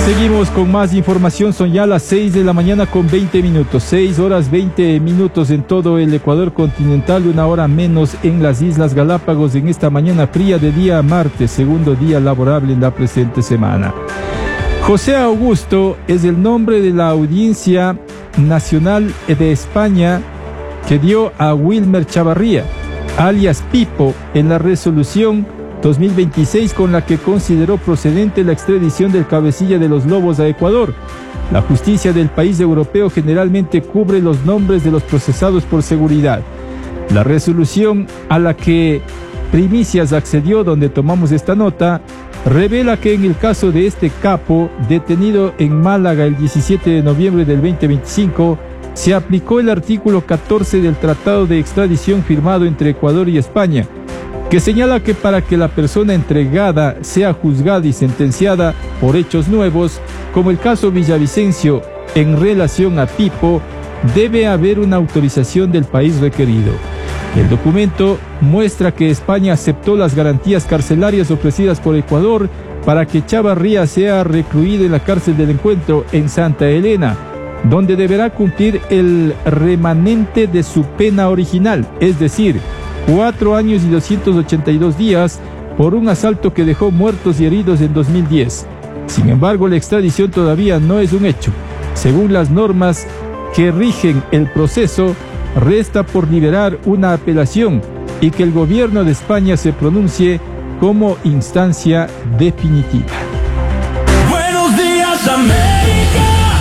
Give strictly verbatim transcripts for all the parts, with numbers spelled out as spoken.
Seguimos con más información, son ya las seis de la mañana con veinte minutos, seis horas veinte minutos en todo el Ecuador continental, una hora menos en las Islas Galápagos en esta mañana fría de día martes, segundo día laborable en la presente semana. José Augusto es el nombre de la Audiencia Nacional de España que dio a Wilmer Chavarría, alias Pipo, en la resolución dos mil veintiséis con la que consideró procedente la extradición del cabecilla de los Lobos a Ecuador. La justicia del país europeo generalmente cubre los nombres de los procesados por seguridad. La resolución a la que Primicias accedió, donde tomamos esta nota, revela que en el caso de este capo, detenido en Málaga el diecisiete de noviembre del veinte veinticinco, se aplicó el artículo catorce del Tratado de Extradición firmado entre Ecuador y España, que señala que para que la persona entregada sea juzgada y sentenciada por hechos nuevos, como el caso Villavicencio en relación a Pipo, debe haber una autorización del país requerido. El documento muestra que España aceptó las garantías carcelarias ofrecidas por Ecuador para que Chavarría sea recluido en la cárcel del Encuentro en Santa Elena, donde deberá cumplir el remanente de su pena original, es decir, cuatro años y doscientos ochenta y dos días por un asalto que dejó muertos y heridos en dos mil diez. Sin embargo, la extradición todavía no es un hecho. Según las normas que rigen el proceso, resta por liberar una apelación y que el gobierno de España se pronuncie como instancia definitiva. Buenos días, América.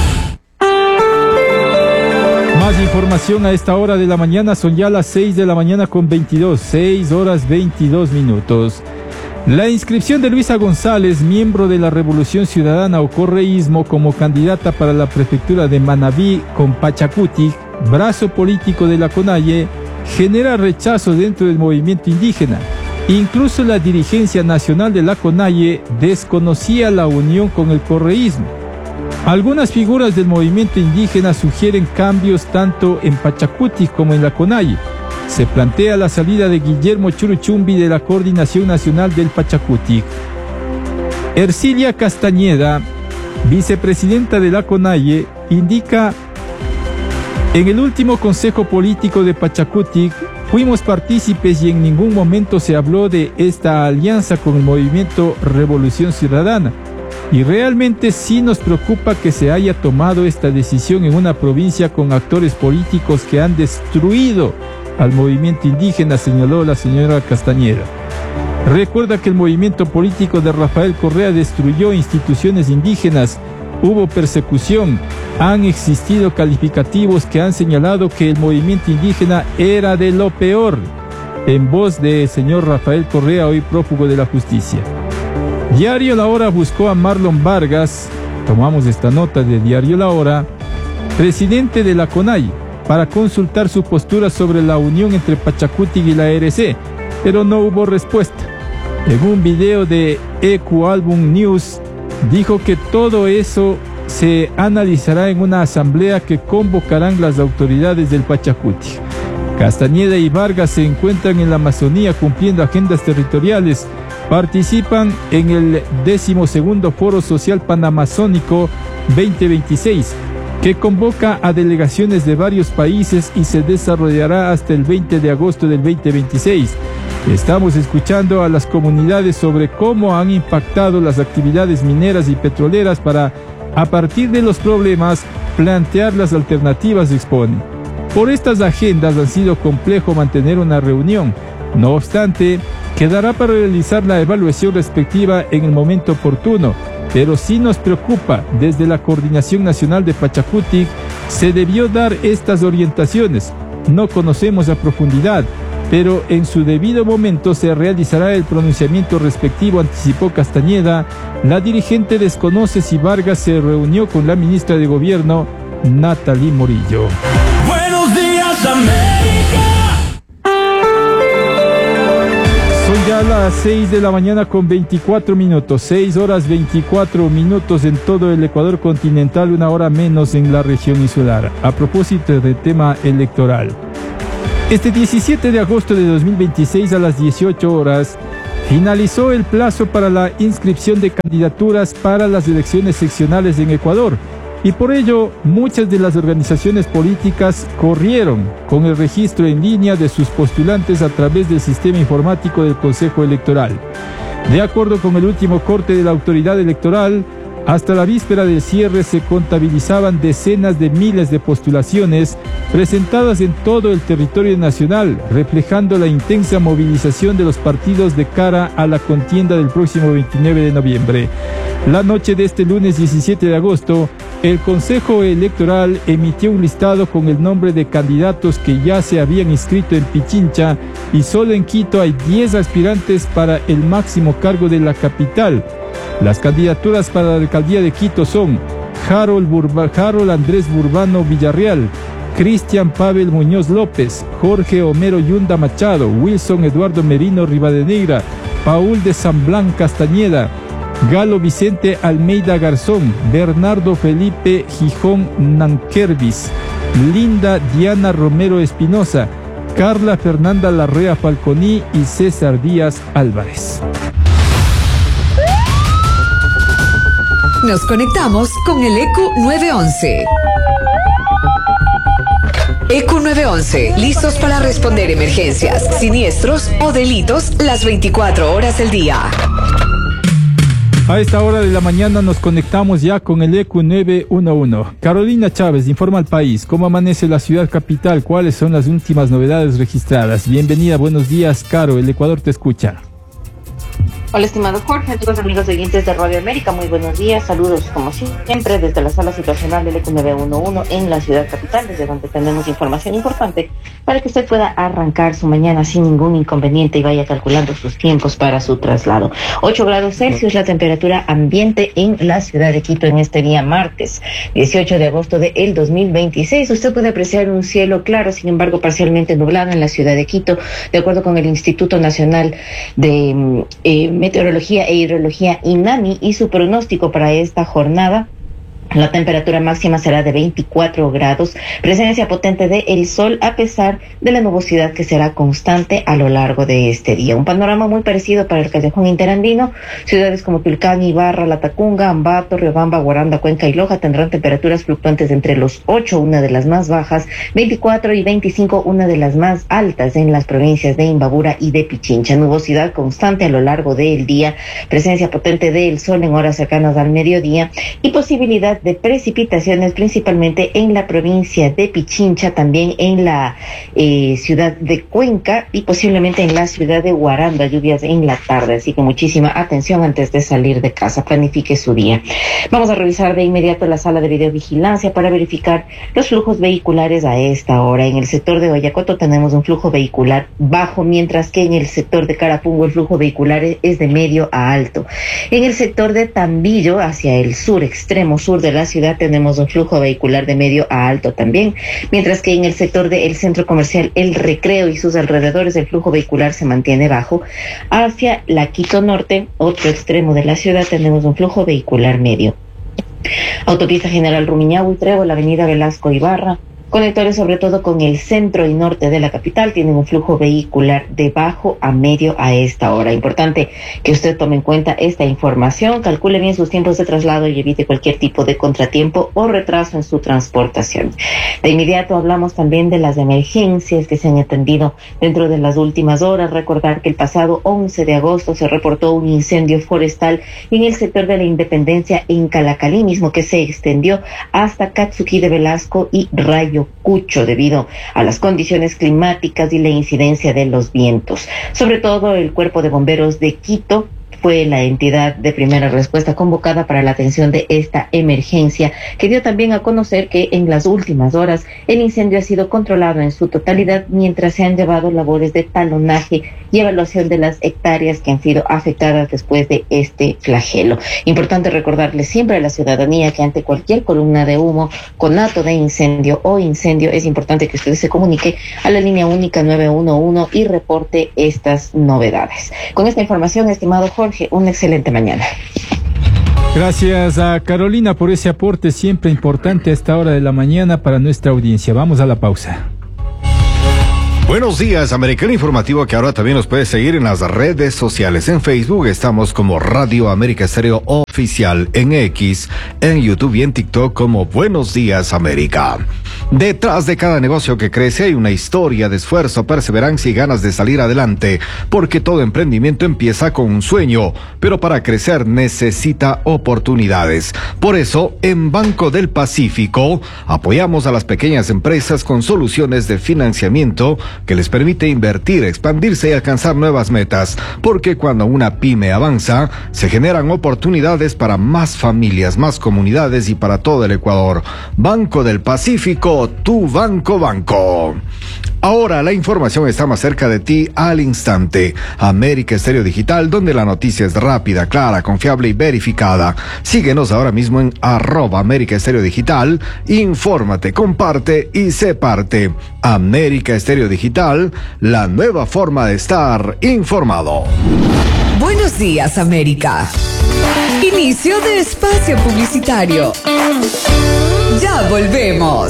Más información a esta hora de la mañana, son ya las seis de la mañana con veintidós, seis horas veintidós minutos. La inscripción de Luisa González, miembro de la Revolución Ciudadana o correísmo, como candidata para la prefectura de Manabí con Pachacuti, brazo político de la CONAIE, genera rechazo dentro del movimiento indígena. Incluso la dirigencia nacional de la CONAIE desconocía la unión con el correísmo. Algunas figuras del movimiento indígena sugieren cambios tanto en Pachacuti como en la CONAIE. Se plantea la salida de Guillermo Churuchumbi de la Coordinación Nacional del Pachacuti. Ercilia Castañeda, vicepresidenta de la CONAIE, indica: en el último Consejo Político de Pachacuti fuimos partícipes y en ningún momento se habló de esta alianza con el movimiento Revolución Ciudadana. Y realmente sí nos preocupa que se haya tomado esta decisión en una provincia con actores políticos que han destruido al movimiento indígena, señaló la señora Castañeda. Recuerda que el movimiento político de Rafael Correa destruyó instituciones indígenas, hubo persecución, han existido calificativos que han señalado que el movimiento indígena era de lo peor, en voz del señor Rafael Correa, hoy prófugo de la justicia. Diario La Hora buscó a Marlon Vargas, tomamos esta nota de Diario La Hora, presidente de la CONAIE, para consultar su postura sobre la unión entre Pachacuti y la R C, pero no hubo respuesta. En un video de E Q Album News, dijo que todo eso se analizará en una asamblea que convocarán las autoridades del Pachacuti. Castañeda y Vargas se encuentran en la Amazonía cumpliendo agendas territoriales. Participan en el decimosegundo Foro Social Panamazónico veinte veintiséis, que convoca a delegaciones de varios países y se desarrollará hasta el veinte de agosto del veinte veintiséis. Estamos escuchando a las comunidades sobre cómo han impactado las actividades mineras y petroleras para, a partir de los problemas, plantear las alternativas, expone. Por estas agendas ha sido complejo mantener una reunión. No obstante, quedará para realizar la evaluación respectiva en el momento oportuno, pero sí nos preocupa, desde la Coordinación Nacional de Pachacuti se debió dar estas orientaciones. No conocemos a profundidad, pero en su debido momento se realizará el pronunciamiento respectivo, anticipó Castañeda. La dirigente desconoce si Vargas se reunió con la ministra de Gobierno, Natalie Morillo. Buenos días, América. Son ya las seis de la mañana con veinticuatro minutos, seis horas veinticuatro minutos en todo el Ecuador continental, una hora menos en la región insular. A propósito del tema electoral, este diecisiete de agosto de dos mil veintiséis a las dieciocho horas, Finalizó el plazo para la inscripción de candidaturas para las elecciones seccionales en Ecuador y por ello muchas de las organizaciones políticas corrieron con el registro en línea de sus postulantes a través del sistema informático del Consejo Electoral. De acuerdo con el último corte de la autoridad electoral, hasta la víspera del cierre se contabilizaban decenas de miles de postulaciones presentadas en todo el territorio nacional, reflejando la intensa movilización de los partidos de cara a la contienda del próximo veintinueve de noviembre. La noche de este lunes diecisiete de agosto, el Consejo Electoral emitió un listado con el nombre de candidatos que ya se habían inscrito en Pichincha y solo en Quito hay diez aspirantes para el máximo cargo de la capital. Las candidaturas para la alcaldía de Quito son Harold, Burba, Harold Andrés Burbano Villarreal, Cristian Pavel Muñoz López, Jorge Homero Yunda Machado, Wilson Eduardo Merino Rivadeneira, Paul de Samblán Castañeda, Galo Vicente Almeida Garzón, Bernardo Felipe Gijón Nankervis, Linda Diana Romero Espinosa, Carla Fernanda Larrea Falconí y César Díaz Álvarez. Nos conectamos con el E Q nueve once. E Q nueve once, listos para responder emergencias, siniestros o delitos las veinticuatro horas del día. A esta hora de la mañana nos conectamos ya con el E Q nueve once. Carolina Chávez informa al país cómo amanece la ciudad capital, cuáles son las últimas novedades registradas. Bienvenida, buenos días, Caro, el Ecuador te escucha. Hola, estimado Jorge, amigos amigos oyentes de Radio América, muy buenos días, saludos como siempre desde la sala situacional del E Q nueve once en la ciudad capital, desde donde tenemos información importante para que usted pueda arrancar su mañana sin ningún inconveniente y vaya calculando sus tiempos para su traslado. ocho grados Celsius la temperatura ambiente en la ciudad de Quito en este día martes, dieciocho de agosto del dos mil veintiséis. Usted puede apreciar un cielo claro, sin embargo parcialmente nublado en la ciudad de Quito, de acuerdo con el Instituto Nacional de eh, Meteorología e Hidrología INAMI y su pronóstico para esta jornada. La temperatura máxima será de veinticuatro grados, presencia potente de el sol a pesar de la nubosidad que será constante a lo largo de este día. Un panorama muy parecido para el Callejón Interandino. Ciudades como Tulcán, Ibarra, Latacunga, Ambato, Riobamba, Guaranda, Cuenca y Loja tendrán temperaturas fluctuantes entre los ocho, una de las más bajas, veinticuatro y veinticinco, una de las más altas en las provincias de Imbabura y de Pichincha. Nubosidad constante a lo largo del día, presencia potente del sol en horas cercanas al mediodía y posibilidad de precipitaciones principalmente en la provincia de Pichincha, también en la eh, ciudad de Cuenca y posiblemente en la ciudad de Guaranda, lluvias en la tarde, así que muchísima atención antes de salir de casa, planifique su día. Vamos a revisar de inmediato la sala de videovigilancia para verificar los flujos vehiculares a esta hora. En el sector de Oyacoto tenemos un flujo vehicular bajo, mientras que en el sector de Carapungo el flujo vehicular es de medio a alto. En el sector de Tambillo, hacia el sur, extremo sur de la ciudad, tenemos un flujo vehicular de medio a alto también, mientras que en el sector del centro comercial El Recreo y sus alrededores el flujo vehicular se mantiene bajo. Hacia la Quito Norte, otro extremo de la ciudad, tenemos un flujo vehicular medio. Autopista General Rumiñahui, Trébol, Avenida Velasco Ibarra, conectores sobre todo con el centro y norte de la capital, tienen un flujo vehicular de bajo a medio a esta hora. Importante que usted tome en cuenta esta información, calcule bien sus tiempos de traslado y evite cualquier tipo de contratiempo o retraso en su transportación. De inmediato hablamos también de las emergencias que se han atendido dentro de las últimas horas. Recordar que el pasado once de agosto se reportó un incendio forestal en el sector de la Independencia en Calacalí, mismo que se extendió hasta Katsuki de Velasco y Rayo Cucho debido a las condiciones climáticas y la incidencia de los vientos. Sobre todo el Cuerpo de Bomberos de Quito fue la entidad de primera respuesta convocada para la atención de esta emergencia, que dio también a conocer que en las últimas horas el incendio ha sido controlado en su totalidad, mientras se han llevado labores de talonaje y evaluación de las hectáreas que han sido afectadas después de este flagelo. Importante recordarle siempre a la ciudadanía que ante cualquier columna de humo, conato de incendio o incendio, es importante que usted se comunique a la línea única nueve uno uno y reporte estas novedades. Con esta información, estimado Jorge, una excelente mañana. Gracias a Carolina por ese aporte siempre importante a esta hora de la mañana para nuestra audiencia. Vamos a la pausa. Buenos días, América, el informativo que ahora también nos puede seguir en las redes sociales. En Facebook estamos como Radio América Estéreo Oficial, en X, en YouTube y en TikTok como Buenos Días, América. Detrás de cada negocio que crece hay una historia de esfuerzo, perseverancia y ganas de salir adelante, porque todo emprendimiento empieza con un sueño, pero para crecer necesita oportunidades. Por eso, en Banco del Pacífico, apoyamos a las pequeñas empresas con soluciones de financiamiento que les permite invertir, expandirse y alcanzar nuevas metas, porque cuando una pyme avanza, se generan oportunidades para más familias, más comunidades y para todo el Ecuador. Banco del Pacífico, tu banco banco. Ahora la información está más cerca de ti al instante. América Estéreo Digital, donde la noticia es rápida, clara, confiable y verificada. Síguenos ahora mismo en arroba América Estéreo Digital. Infórmate, comparte y sé parte. América Estéreo Digital, la nueva forma de estar informado. Buenos días, América. Inicio de espacio publicitario. Ya volvemos.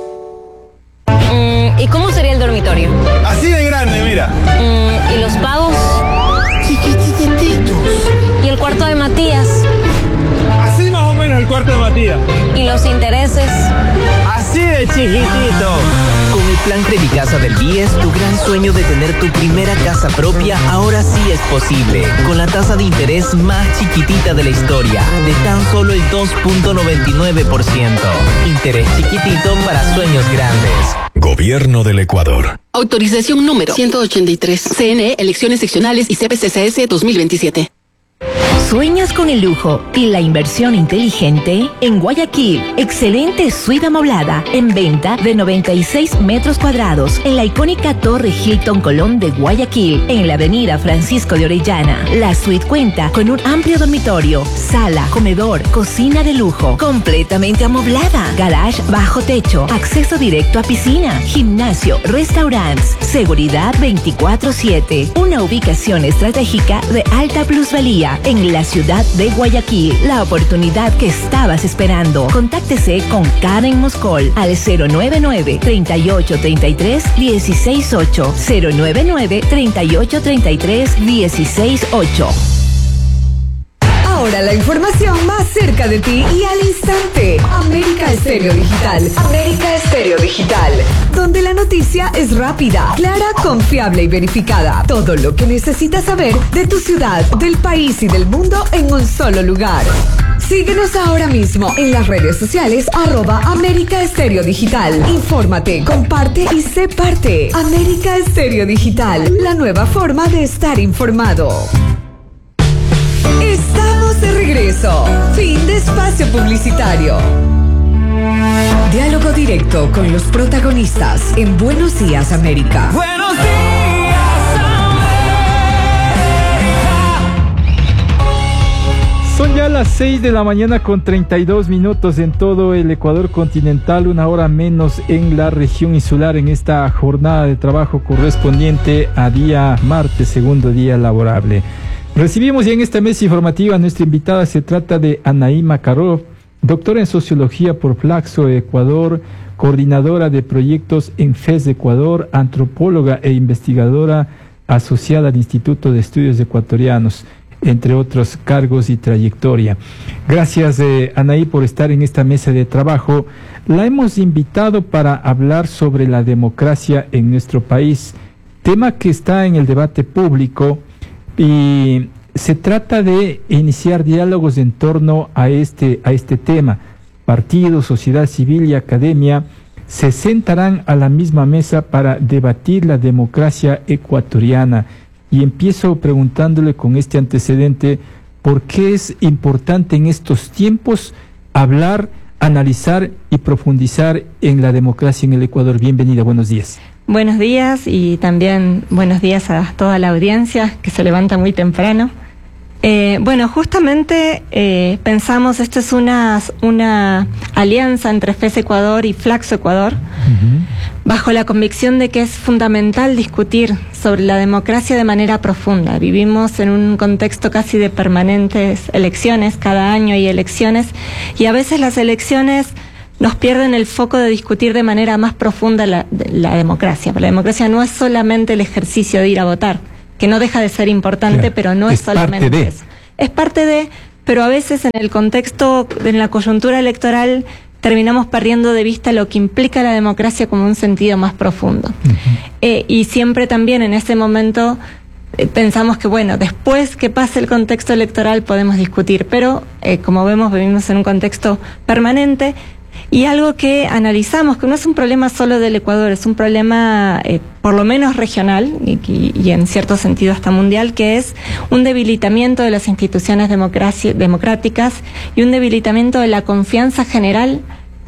Mm, ¿Y cómo sería el dormitorio? Así de grande, mira. Mm, ¿Y los pagos? Chiquitititos. ¿Y el cuarto de Matías? Así más o menos el cuarto de Matías. ¿Y los intereses? Así de chiquitito. Con el plan Credicasa del B I E S, tu gran sueño de tener tu primera casa propia ahora sí es posible. Con la tasa de interés más chiquitita de la historia, de tan solo el dos punto noventa y nueve por ciento. Interés chiquitito para sueños grandes. Gobierno del Ecuador. Autorización número ciento ochenta y tres. C N E, elecciones seccionales y C P C C S dos mil veintisiete. ¿Sueñas con el lujo y la inversión inteligente? En Guayaquil, excelente suite amoblada en venta de noventa y seis metros cuadrados en la icónica Torre Hilton Colón de Guayaquil, en la avenida Francisco de Orellana. La suite cuenta con un amplio dormitorio, sala, comedor, cocina de lujo, completamente amoblada, garage bajo techo, acceso directo a piscina, gimnasio, restaurantes, seguridad veinticuatro siete. Una ubicación estratégica de alta plusvalía en la ciudad de Guayaquil, la oportunidad que estabas esperando. Contáctese con Karen Moscol al cero nueve nueve, treinta y ocho, treinta y tres, dieciséis ocho, cero nueve nueve, treinta y ocho, treinta y tres, dieciséis ocho. Ahora la información más cerca de ti y al instante. América Estéreo Digital. América Estéreo Digital. Donde la noticia es rápida, clara, confiable y verificada. Todo lo que necesitas saber de tu ciudad, del país y del mundo en un solo lugar. Síguenos ahora mismo en las redes sociales arroba América Estéreo Digital. Infórmate, comparte y sé parte. América Estéreo Digital, la nueva forma de estar informado. Estamos de regreso. Fin de espacio publicitario. Diálogo directo con los protagonistas en Buenos Días, América. Buenos días, América. Son ya las seis de la mañana con treinta y dos minutos en todo el Ecuador continental, una hora menos en la región insular en esta jornada de trabajo correspondiente a día martes, segundo día laborable. Recibimos ya en esta mesa informativa a nuestra invitada. Se trata de Anaí Makarov, doctora en Sociología por Flaxo Ecuador, coordinadora de proyectos en F E S Ecuador, antropóloga e investigadora asociada al Instituto de Estudios Ecuatorianos, entre otros cargos y trayectoria. Gracias, eh, Anaí, por estar en esta mesa de trabajo. La hemos invitado para hablar sobre la democracia en nuestro país, tema que está en el debate público. Y se trata de iniciar diálogos en torno a este, a este tema. Partidos, sociedad civil y academia se sentarán a la misma mesa para debatir la democracia ecuatoriana. Y empiezo preguntándole con este antecedente, ¿por qué es importante en estos tiempos hablar, analizar y profundizar en la democracia en el Ecuador? Bienvenida, buenos días. Buenos días y también buenos días a toda la audiencia que se levanta muy temprano. Eh, bueno, justamente eh, pensamos, esto es una, una alianza entre F E S Ecuador y Flaxo Ecuador, uh-huh. bajo la convicción de que es fundamental discutir sobre la democracia de manera profunda. Vivimos en un contexto casi de permanentes elecciones, cada año hay elecciones, y a veces las elecciones nos pierden el foco de discutir de manera más profunda la, la democracia. La democracia no es solamente el ejercicio de ir a votar, que no deja de ser importante, claro, pero no es, es solamente parte de. eso. Es parte de, pero a veces en el contexto, en la coyuntura electoral, terminamos perdiendo de vista lo que implica la democracia como un sentido más profundo. Uh-huh. eh, y siempre también en ese momento eh, pensamos que, bueno, después que pase el contexto electoral podemos discutir, pero eh, como vemos, vivimos en un contexto permanente. Y algo que analizamos, que no es un problema solo del Ecuador, es un problema eh, por lo menos regional y, y, y en cierto sentido hasta mundial, que es un debilitamiento de las instituciones democráticas y un debilitamiento de la confianza general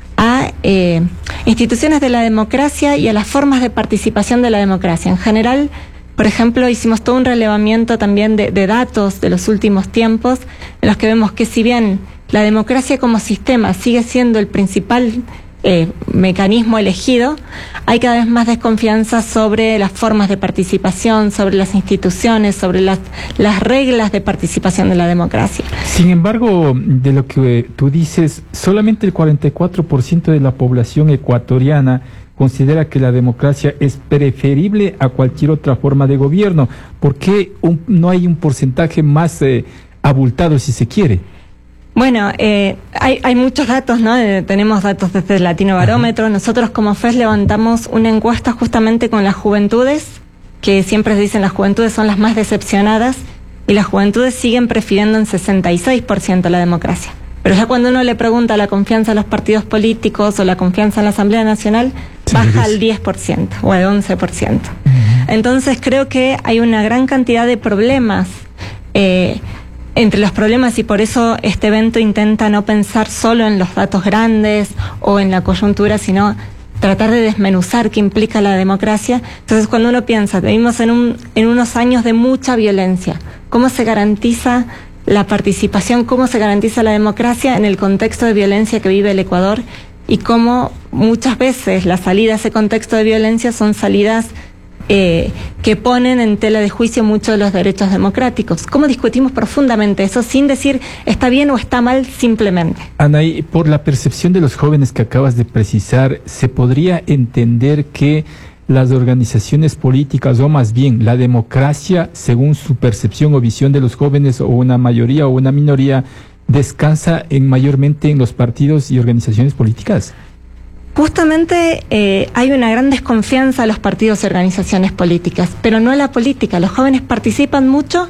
a eh, instituciones de la democracia y a las formas de participación de la democracia. En general, por ejemplo, hicimos todo un relevamiento también de, de datos de los últimos tiempos, en los que vemos que si bien la democracia como sistema sigue siendo el principal eh, mecanismo elegido, hay cada vez más desconfianza sobre las formas de participación, sobre las instituciones, sobre las, las reglas de participación de la democracia. Sin embargo, de lo que tú dices, solamente el cuarenta y cuatro por ciento de la población ecuatoriana considera que la democracia es preferible a cualquier otra forma de gobierno. ¿Por qué un, no hay un porcentaje más eh, abultado, si se quiere? Bueno, eh, hay, hay muchos datos, ¿no? Eh, tenemos datos desde el Latino Barómetro. Ajá. Nosotros como F E S levantamos una encuesta justamente con las juventudes, que siempre se dicen las juventudes son las más decepcionadas, y las juventudes siguen prefiriendo en sesenta y seis por ciento la democracia. Pero ya cuando uno le pregunta la confianza en los partidos políticos o la confianza en la Asamblea Nacional, sí, baja al diez por ciento o al once por ciento. Uh-huh. Entonces creo que hay una gran cantidad de problemas eh, entre los problemas, y por eso este evento intenta no pensar solo en los datos grandes o en la coyuntura, sino tratar de desmenuzar qué implica la democracia. Entonces, cuando uno piensa, vivimos en, un, en unos años de mucha violencia, ¿cómo se garantiza la participación, cómo se garantiza la democracia en el contexto de violencia que vive el Ecuador? Y cómo muchas veces las salidas a ese contexto de violencia son salidas Eh, que ponen en tela de juicio muchos de los derechos democráticos. ¿Cómo discutimos profundamente eso sin decir está bien o está mal simplemente? Anaí, por la percepción de los jóvenes que acabas de precisar, ¿se podría entender que las organizaciones políticas, o más bien la democracia, según su percepción o visión de los jóvenes, o una mayoría o una minoría, descansa en mayormente en los partidos y organizaciones políticas? Justamente eh, hay una gran desconfianza a los partidos y organizaciones políticas, pero no a la política. Los jóvenes participan mucho,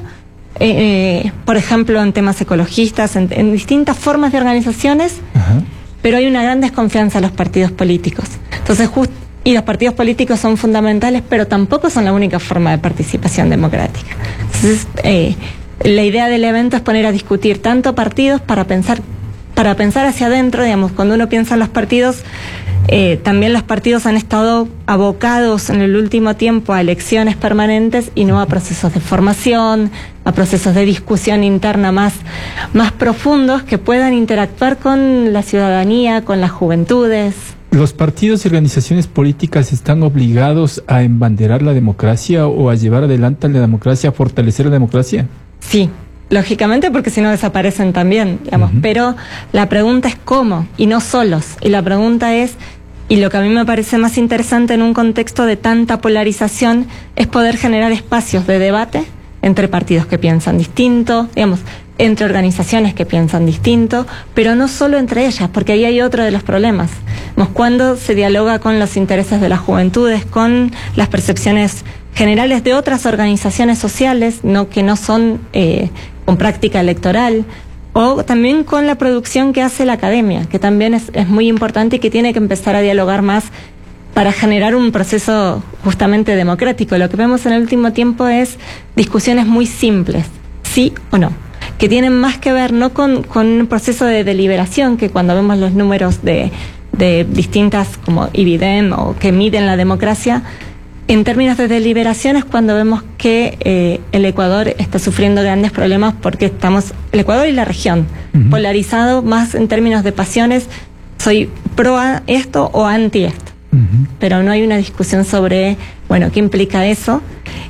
eh, por ejemplo, en temas ecologistas, en, en distintas formas de organizaciones, uh-huh. pero hay una gran desconfianza a los partidos políticos. Entonces, just, y los partidos políticos son fundamentales, pero tampoco son la única forma de participación democrática. Entonces, eh, la idea del evento es poner a discutir tanto partidos para pensar, para pensar hacia adentro, digamos, cuando uno piensa en los partidos. Eh, también los partidos han estado abocados en el último tiempo a elecciones permanentes y no a procesos de formación, a procesos de discusión interna más, más profundos que puedan interactuar con la ciudadanía, con las juventudes. ¿Los partidos y organizaciones políticas están obligados a embanderar la democracia o a llevar adelante la democracia, a fortalecer la democracia? Sí. Lógicamente, porque si no desaparecen también, digamos. Uh-huh. Pero la pregunta es cómo, y no solos. Y la pregunta es, y lo que a mí me parece más interesante en un contexto de tanta polarización, es poder generar espacios de debate entre partidos que piensan distinto, digamos, entre organizaciones que piensan distinto, pero no solo entre ellas, porque ahí hay otro de los problemas. Digamos, cuando se dialoga con los intereses de las juventudes, con las percepciones generales de otras organizaciones sociales, no que no son eh, con práctica electoral, o también con la producción que hace la academia, que también es, es muy importante y que tiene que empezar a dialogar más para generar un proceso justamente democrático. Lo que vemos en el último tiempo es discusiones muy simples, sí o no, que tienen más que ver no con, con un proceso de deliberación, que cuando vemos los números de, de distintas como I B I D E M o que miden la democracia, en términos de deliberaciones, cuando vemos que eh, el Ecuador está sufriendo grandes problemas porque estamos, el Ecuador y la región, uh-huh. polarizado más en términos de pasiones, soy pro a esto o anti esto. Uh-huh. Pero no hay una discusión sobre, bueno, qué implica eso,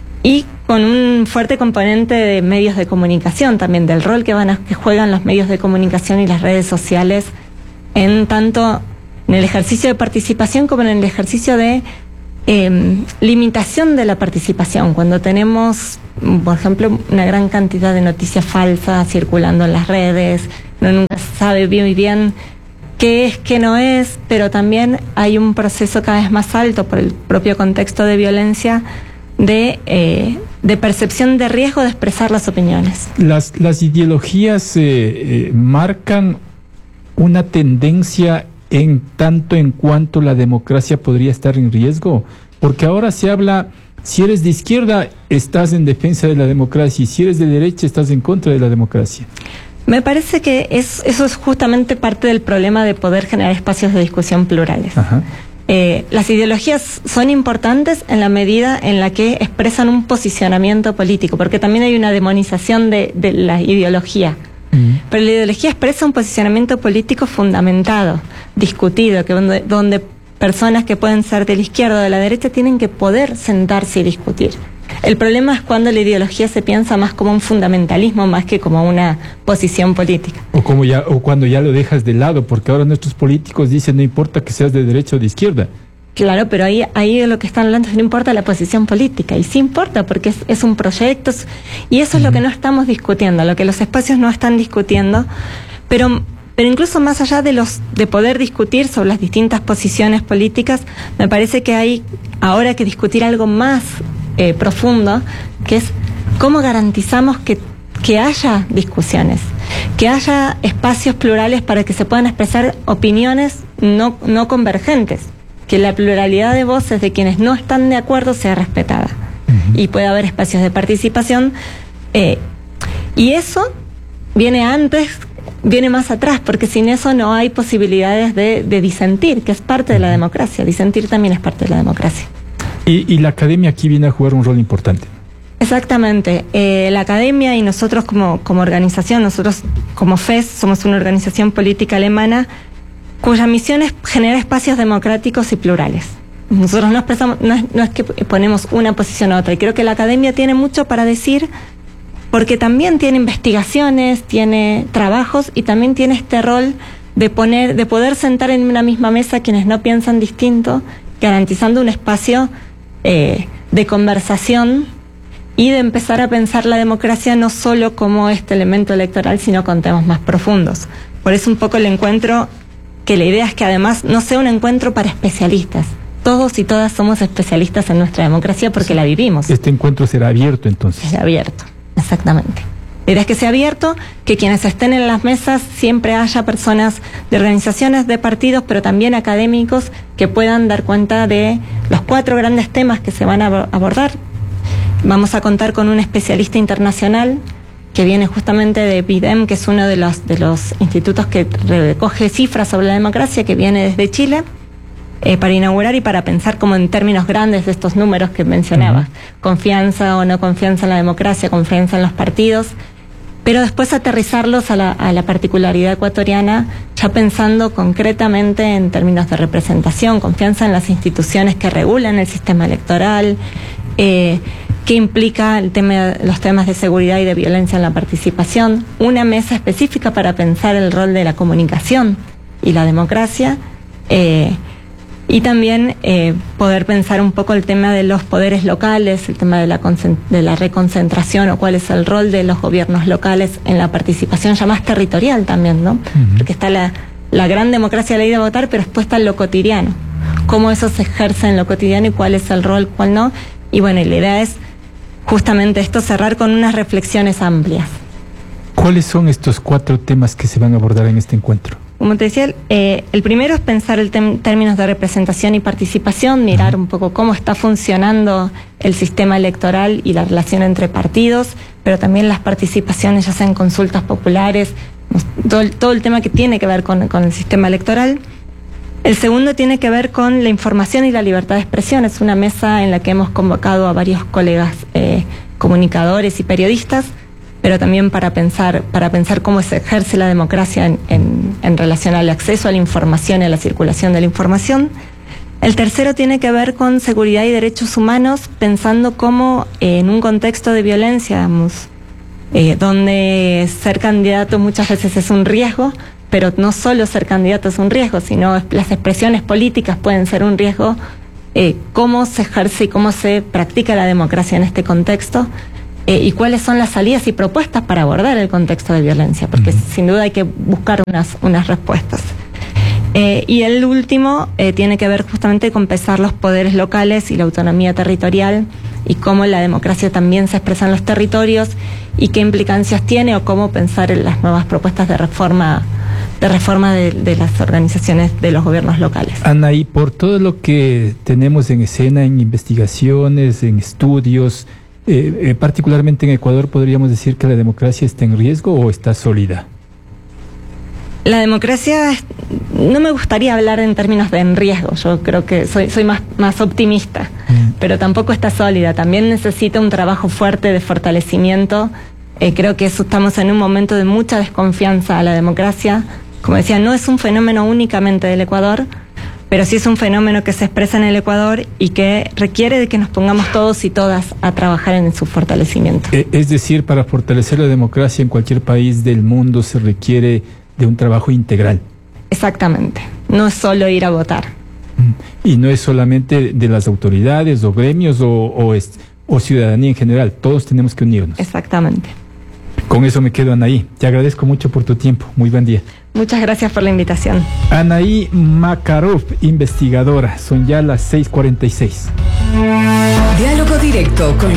y con un fuerte componente de medios de comunicación también, del rol que van a, que juegan los medios de comunicación y las redes sociales en tanto en el ejercicio de participación como en el ejercicio de eh, limitación de la participación. Cuando tenemos, por ejemplo, una gran cantidad de noticias falsas circulando en las redes, uno nunca sabe bien, bien qué es, qué no es, pero también hay un proceso cada vez más alto por el propio contexto de violencia de, eh, de percepción de riesgo de expresar las opiniones. Las, las ideologías eh, eh, marcan una tendencia en tanto en cuanto la democracia podría estar en riesgo, porque ahora se habla, si eres de izquierda estás en defensa de la democracia y si eres de derecha estás en contra de la democracia. Me parece que es, eso es justamente parte del problema de poder generar espacios de discusión plurales. Ajá. Eh, las ideologías son importantes en la medida en la que expresan un posicionamiento político, porque también hay una demonización de, de la ideología. Uh-huh. Pero la ideología expresa un posicionamiento político fundamentado, discutido, que donde, donde personas que pueden ser de la izquierda o de la derecha tienen que poder sentarse y discutir. El problema es cuando la ideología se piensa más como un fundamentalismo más que como una posición política. O como ya, o cuando ya lo dejas de lado, porque ahora nuestros políticos dicen no importa que seas de derecha o de izquierda. Claro, pero ahí, ahí lo que están hablando es que no importa la posición política, y sí importa porque es, es un proyecto, y eso es lo que no estamos discutiendo, lo que los espacios no están discutiendo, pero, pero incluso más allá de los de poder discutir sobre las distintas posiciones políticas, me parece que hay ahora que discutir algo más eh, profundo, que es cómo garantizamos que, que haya discusiones, que haya espacios plurales para que se puedan expresar opiniones no, no convergentes, que la pluralidad de voces de quienes no están de acuerdo sea respetada. Uh-huh. Y puede haber espacios de participación. Eh, y eso viene antes, viene más atrás, porque sin eso no hay posibilidades de, de disentir, que es parte de la democracia. Disentir también es parte de la democracia. Y, y la academia aquí viene a jugar un rol importante. Exactamente. Eh, la academia y nosotros como, como organización, nosotros como F E S somos una organización política alemana cuya misión es generar espacios democráticos y plurales. Nosotros no expresamos, no es, no es que ponemos una posición a otra, y creo que la academia tiene mucho para decir, porque también tiene investigaciones, tiene trabajos y también tiene este rol de poner, de poder sentar en una misma mesa quienes no piensan distinto, garantizando un espacio eh, de conversación y de empezar a pensar la democracia no solo como este elemento electoral, sino con temas más profundos. Por eso un poco el encuentro, que la idea es que además no sea un encuentro para especialistas. Todos y todas somos especialistas en nuestra democracia porque sí, la vivimos. Este encuentro será abierto entonces. Será abierto, exactamente. La idea es que sea abierto, que quienes estén en las mesas siempre haya personas de organizaciones, de partidos, pero también académicos que puedan dar cuenta de los cuatro grandes temas que se van a abordar. Vamos a contar con un especialista internacional que viene justamente de B I D E M, que es uno de los, de los institutos que recoge cifras sobre la democracia, que viene desde Chile, eh, para inaugurar y para pensar como en términos grandes de estos números que mencionaba. Uh-huh. Confianza o no confianza en la democracia, confianza en los partidos, pero después aterrizarlos a la, a la particularidad ecuatoriana, ya pensando concretamente en términos de representación, confianza en las instituciones que regulan el sistema electoral, eh, que implica el tema, los temas de seguridad y de violencia en la participación, una mesa específica para pensar el rol de la comunicación y la democracia, eh, y también eh, poder pensar un poco el tema de los poderes locales, el tema de la, de la reconcentración o cuál es el rol de los gobiernos locales en la participación ya más territorial también, ¿no? Uh-huh. Porque está la, la gran democracia de la ida a votar, pero después está lo cotidiano, cómo eso se ejerce en lo cotidiano y cuál es el rol, cuál no. Y bueno, y la idea es justamente esto, cerrar con unas reflexiones amplias. ¿Cuáles son estos cuatro temas que se van a abordar en este encuentro? Como te decía, eh, el primero es pensar en tem- términos de representación y participación, mirar uh-huh. un poco cómo está funcionando el sistema electoral y la relación entre partidos, pero también las participaciones, ya sean consultas populares, todo el, todo el tema que tiene que ver con, con el sistema electoral. El segundo tiene que ver con la información y la libertad de expresión. Es una mesa en la que hemos convocado a varios colegas eh, comunicadores y periodistas, pero también para pensar, para pensar cómo se ejerce la democracia en, en, en relación al acceso a la información y a la circulación de la información. El tercero tiene que ver con seguridad y derechos humanos, pensando cómo eh, en un contexto de violencia, digamos, eh, donde ser candidato muchas veces es un riesgo, pero no solo ser candidato es un riesgo, sino las expresiones políticas pueden ser un riesgo. Eh, cómo se ejerce y cómo se practica la democracia en este contexto, eh, y cuáles son las salidas y propuestas para abordar el contexto de violencia, porque uh-huh. sin duda hay que buscar unas, unas respuestas. Eh, y el último eh, tiene que ver justamente con pesar los poderes locales y la autonomía territorial, y cómo la democracia también se expresa en los territorios, y qué implicancias tiene, o cómo pensar en las nuevas propuestas de reforma de reforma de, de las organizaciones de los gobiernos locales. Anaí, por todo lo que tenemos en escena, en investigaciones, en estudios, eh, eh, particularmente en Ecuador, ¿podríamos decir que la democracia está en riesgo o está sólida? La democracia, no me gustaría hablar en términos de en riesgo, yo creo que soy, soy más, más optimista, mm. pero tampoco está sólida, también necesita un trabajo fuerte de fortalecimiento. Eh, creo que eso, estamos en un momento de mucha desconfianza a la democracia. Como decía, no es un fenómeno únicamente del Ecuador, pero sí es un fenómeno que se expresa en el Ecuador y que requiere de que nos pongamos todos y todas a trabajar en su fortalecimiento. Es decir, para fortalecer la democracia en cualquier país del mundo se requiere de un trabajo integral. Exactamente, no es solo ir a votar. Y no es solamente de las autoridades o gremios o, o, es, o ciudadanía en general, todos tenemos que unirnos. Exactamente. Con eso me quedo, Anaí. Te agradezco mucho por tu tiempo. Muy buen día. Muchas gracias por la invitación. Anaí Makarov, investigadora. Son ya las seis cuarenta y seis. Diálogo directo con